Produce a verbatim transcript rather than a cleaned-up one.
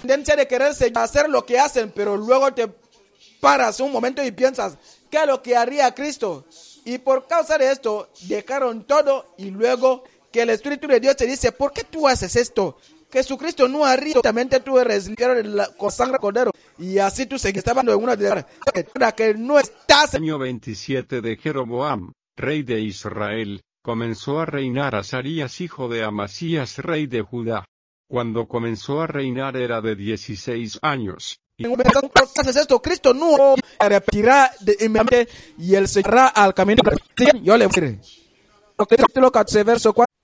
tendencia de querer hacer lo que hacen, pero luego te paras un momento y piensas, ¿qué es lo que haría Cristo? Y por causa de esto, dejaron todo y luego que el Espíritu de Dios te dice, ¿por qué tú haces esto? Jesucristo no haría, justamente tú eres limpiado con sangre cordero. Y así tú seguís estando en una de las que no estás. Año veintisiete de Jeroboam, rey de Israel, comenzó a reinar Azarías hijo de Amasías rey de Judá. Cuando comenzó a reinar era de dieciséis años. Y haces esto, Cristo no repetirá de inmediatamente y él se irá al camino. Yo le voy a decir. Capítulo catorce, verso cuatro.